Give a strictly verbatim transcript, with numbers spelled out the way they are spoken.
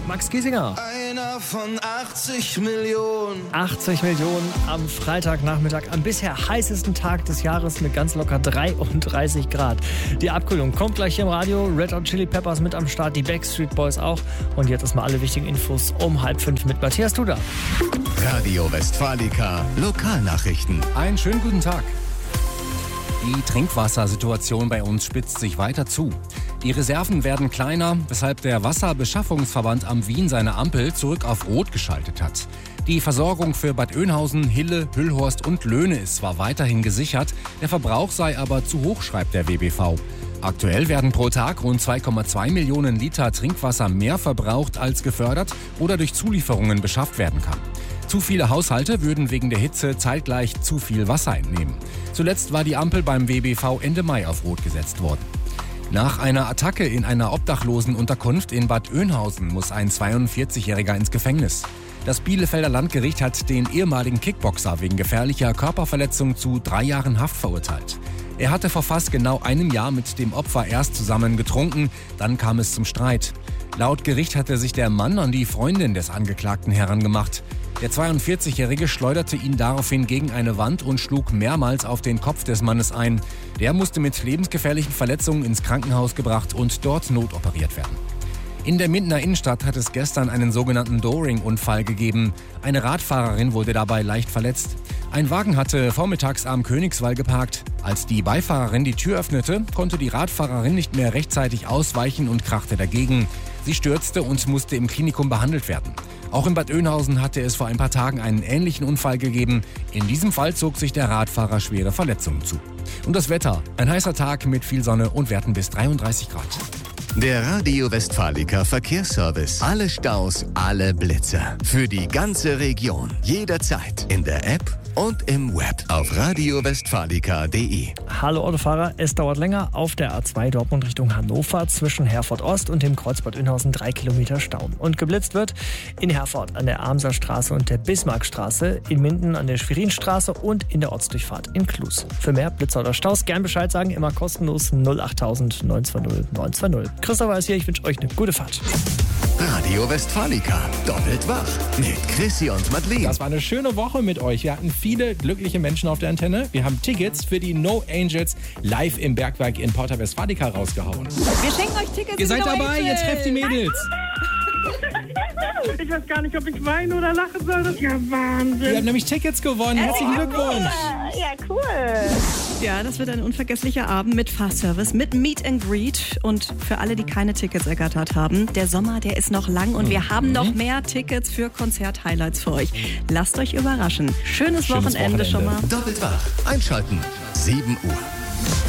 Max Giesinger. Einer von achtzig Millionen. achtzig Millionen am Freitagnachmittag, am bisher heißesten Tag des Jahres mit ganz locker dreiunddreißig Grad. Die Abkühlung kommt gleich hier im Radio. Red Hot Chili Peppers mit am Start, die Backstreet Boys auch. Und jetzt erstmal alle wichtigen Infos um halb fünf mit Matthias Duda. Radio Westfalica, Lokalnachrichten. Einen schönen guten Tag. Die Trinkwassersituation bei uns spitzt sich weiter zu. Die Reserven werden kleiner, weshalb der Wasserbeschaffungsverband am Wien seine Ampel zurück auf Rot geschaltet hat. Die Versorgung für Bad Oeynhausen, Hille, Hüllhorst und Löhne ist zwar weiterhin gesichert, der Verbrauch sei aber zu hoch, schreibt der W B V. Aktuell werden pro Tag rund zwei Komma zwei Millionen Liter Trinkwasser mehr verbraucht als gefördert oder durch Zulieferungen beschafft werden kann. Zu viele Haushalte würden wegen der Hitze zeitgleich zu viel Wasser entnehmen. Zuletzt war die Ampel beim W B V Ende Mai auf Rot gesetzt worden. Nach einer Attacke in einer Obdachlosenunterkunft in Bad Oeynhausen muss ein zweiundvierzigjähriger ins Gefängnis. Das Bielefelder Landgericht hat den ehemaligen Kickboxer wegen gefährlicher Körperverletzung zu drei Jahren Haft verurteilt. Er hatte vor fast genau einem Jahr mit dem Opfer erst zusammen getrunken, dann kam es zum Streit. Laut Gericht hatte sich der Mann an die Freundin des Angeklagten herangemacht. Der zweiundvierzigjährige schleuderte ihn daraufhin gegen eine Wand und schlug mehrmals auf den Kopf des Mannes ein. Der musste mit lebensgefährlichen Verletzungen ins Krankenhaus gebracht und dort notoperiert werden. In der Mindener Innenstadt hat es gestern einen sogenannten Doring-Unfall gegeben. Eine Radfahrerin wurde dabei leicht verletzt. Ein Wagen hatte vormittags am Königswall geparkt. Als die Beifahrerin die Tür öffnete, konnte die Radfahrerin nicht mehr rechtzeitig ausweichen und krachte dagegen. Sie stürzte und musste im Klinikum behandelt werden. Auch in Bad Oeynhausen hatte es vor ein paar Tagen einen ähnlichen Unfall gegeben. In diesem Fall zog sich der Radfahrer schwere Verletzungen zu. Und das Wetter: ein heißer Tag mit viel Sonne und Werten bis dreiunddreißig Grad. Der Radio Westfalica Verkehrsservice. Alle Staus, alle Blitzer. Für die ganze Region. Jederzeit. In der App und im Web. Auf radio westfalica punkt de. Hallo Autofahrer, es dauert länger auf der A zwei Dortmund Richtung Hannover zwischen Herford Ost und dem Kreuz Bad Oeynhausen drei Kilometer Stau. Und geblitzt wird in Herford an der Amser Straße und der Bismarckstraße, in Minden an der Schwerinstraße und in der Ortsdurchfahrt in Klus. Für mehr Blitzer oder Staus gern Bescheid sagen, immer kostenlos null acht tausend neun zwei null neun zwei null. Christopher ist hier, ich wünsche euch eine gute Fahrt. Radio Westfalica, doppelt wach mit Chrissy und Madeleine. Das war eine schöne Woche mit euch. Wir hatten viele glückliche Menschen auf der Antenne. Wir haben Tickets für die No Angels live im Bergwerk in Porta Westfalica rausgehauen. Wir schenken euch Tickets. Ihr seid no dabei, Angels. jetzt trefft die Mädels. Ich weiß gar nicht, ob ich weinen oder lachen soll. Das ist ja Wahnsinn. Ihr habt nämlich Tickets gewonnen. Herzlichen Glückwunsch. Ja, cool. Ja, das wird ein unvergesslicher Abend mit Fahrservice, mit Meet and Greet. Und für alle, die keine Tickets ergattert haben, der Sommer, der ist noch lang und wir haben noch mehr Tickets für Konzert-Highlights für euch. Lasst euch überraschen. Schönes, Schönes Wochenende, Wochenende schon mal. Doppelt wach. Einschalten. sieben Uhr.